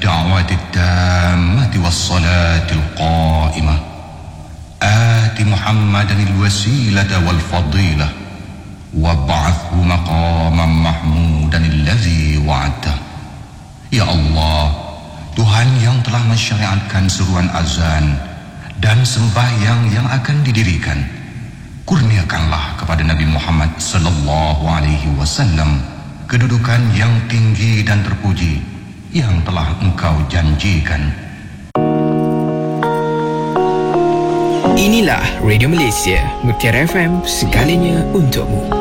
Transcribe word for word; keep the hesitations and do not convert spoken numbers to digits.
الدعوة التامة والصلاة القائمة آت محمدا الوسيلة والفضيلة وابعثه مقاما محمودا الذي وعدته. Ya Allah, Tuhan yang telah mensyariatkan seruan azan dan sembahyang yang akan didirikan, kurniakanlah kepada Nabi Muhammad sallallahu alaihi wasallam kedudukan yang tinggi dan terpuji yang telah Engkau janjikan. Inilah Radio Malaysia, Mutiara F M, segalanya untukmu.